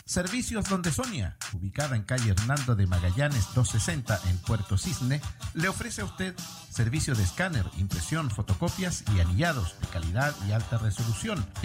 Servicios Donde Sonia, ubicada en calle Hernando de Magallanes 260 en Puerto Cisne, le ofrece a usted servicio de escáner, impresión, fotocopias y anillados de calidad y alta resolución